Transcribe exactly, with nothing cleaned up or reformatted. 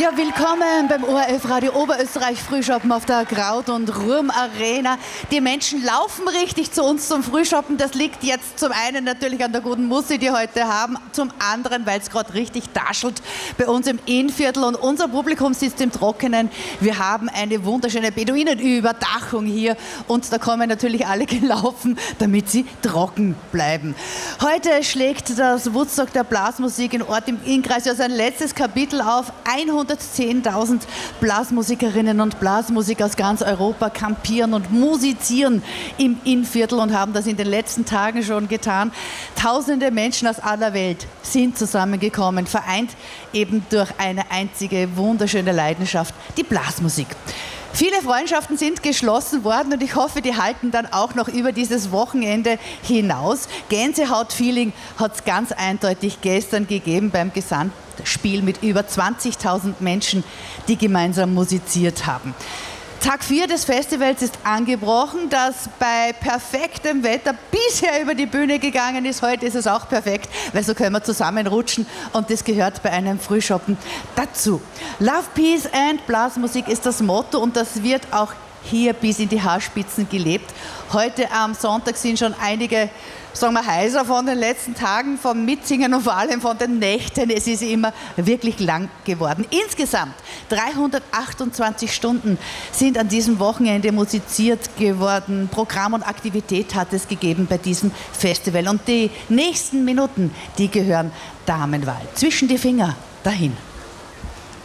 Ja, willkommen beim O R F Radio Oberösterreich Frühschoppen auf der Kraut- und Ruhm Arena. Die Menschen laufen richtig zu uns zum Frühschoppen. Das liegt jetzt zum einen natürlich an der guten Musik, die wir heute haben, zum anderen, weil es gerade richtig taschelt bei uns im Innviertel und unser Publikum sitzt im Trockenen. Wir haben eine wunderschöne Beduinenüberdachung hier und da kommen natürlich alle gelaufen, damit sie trocken bleiben. Heute schlägt das Woodstock der Blasmusik in Ort im Innkreis ja sein letztes Kapitel auf. hundertzehntausend Blasmusikerinnen und Blasmusiker aus ganz Europa kampieren und musizieren im Innviertel und haben das in den letzten Tagen schon getan. Tausende Menschen aus aller Welt sind zusammengekommen, vereint eben durch eine einzige wunderschöne Leidenschaft, die Blasmusik. Viele Freundschaften sind geschlossen worden und ich hoffe, die halten dann auch noch über dieses Wochenende hinaus. Gänsehaut-Feeling hat es ganz eindeutig gestern gegeben beim Gesamtspiel mit über zwanzigtausend Menschen, die gemeinsam musiziert haben. Tag vier des Festivals ist angebrochen, das bei perfektem Wetter bisher über die Bühne gegangen ist. Heute ist es auch perfekt, weil so können wir zusammenrutschen und das gehört bei einem Frühschoppen dazu. Love, Peace and Blasmusik ist das Motto und das wird auch hier bis in die Haarspitzen gelebt. Heute am Sonntag sind schon einige, sagen wir, heiser von den letzten Tagen, vom Mitsingen und vor allem von den Nächten. Es ist immer wirklich lang geworden. Insgesamt dreihundertachtundzwanzig Stunden sind an diesem Wochenende musiziert geworden. Programm und Aktivität hat es gegeben bei diesem Festival. Und die nächsten Minuten, die gehören Damenwahl. Zwischen die Finger dahin.